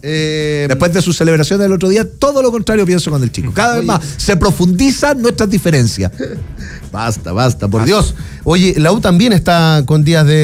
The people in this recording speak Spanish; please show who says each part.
Speaker 1: Después de su celebración del otro día, todo lo contrario pienso con el Chico. Cada vez más se profundizan nuestras diferencias.
Speaker 2: Basta, por Dios. Oye, la U también está con días de